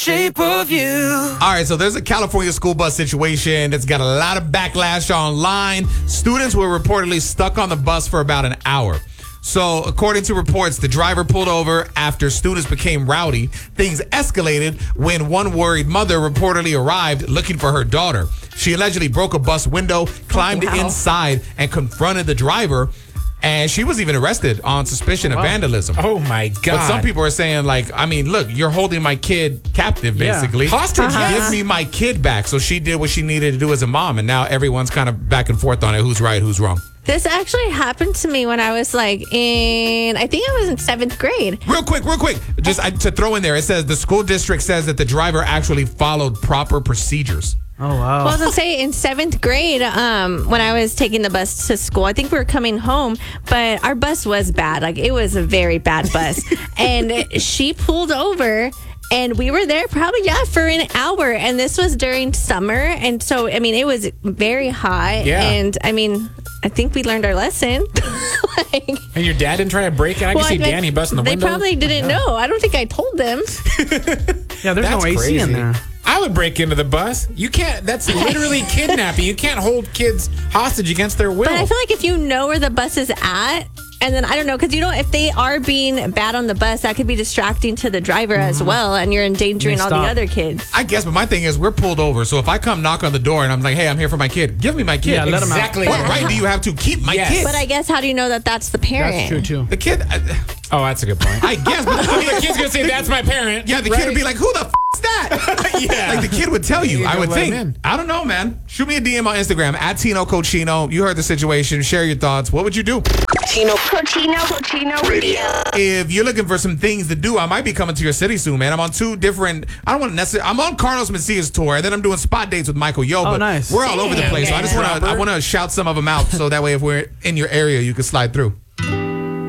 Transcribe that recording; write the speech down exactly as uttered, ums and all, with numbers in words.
Shape of you. All right, so there's a California school bus situation that's got a lot of backlash online. Students were reportedly stuck on the bus for about an hour. So, according to reports, the driver pulled over after students became rowdy. Things escalated when one worried mother reportedly arrived looking for her daughter. She allegedly broke a bus window, climbed wow. inside, and confronted the driver. And she was even arrested on suspicion of wow. vandalism. Oh, my God. But some people are saying, like, I mean, look, you're holding my kid captive, basically. Yeah. Hostage. Uh-huh. Give me my kid back. So she did what she needed to do as a mom. And now everyone's kind of back and forth on it. Who's right, who's wrong. This actually happened to me when I was like in, I think I was in seventh grade. Real quick, real quick. Just I, to throw in there, it says the school district says that the driver actually followed proper procedures. Oh, wow. Well, I was going to say in seventh grade, um, when I was taking the bus to school, I think we were coming home, but our bus was bad. Like, it was a very bad bus. And she pulled over. And we were there probably, yeah, for an hour. And this was during summer. And so, I mean, it was very hot. Yeah. And, I mean, I think we learned our lesson. like, And your dad didn't try to break it? I well, can see I mean, Danny busting the they window. They probably didn't know. I don't think I told them. Yeah, there's That's no A C crazy. in there. I would break into the bus. You can't. That's literally kidnapping. You can't hold kids hostage against their will. But I feel like if you know where the bus is at, and then I don't know, because you know, if they are being bad on the bus, that could be distracting to the driver Mm-hmm. as well, and you're endangering They all stop. the other kids. I guess, but my thing is, we're pulled over. So if I come knock on the door and I'm like, hey, I'm here for my kid, give me my kid. Yeah, let 'em out. exactly. What right do you have to keep my Yes. kid? But I guess, how do you know that that's the parent? That's true, too. The kid, I, Oh, that's a good point. I guess. But I mean, the kid's gonna say that's my parent. yeah, the kid would be like, who the f*** is that? yeah. Like the kid would tell you, You I don't would let him think. in. I don't know, man. Shoot me a D M on Instagram at Tino Cochino. You heard the situation. Share your thoughts. What would you do? Tino Cochino, Cochino Radio. If you're looking for some things to do, I might be coming to your city soon, man. I'm on two different. I don't want to necessarily. I'm on Carlos Mencia's tour, and then I'm doing spot dates with Michael Yo. Oh, but nice. We're all over the place, so I just want to. I want to shout some of them out, so that way, if we're in your area, you can slide through.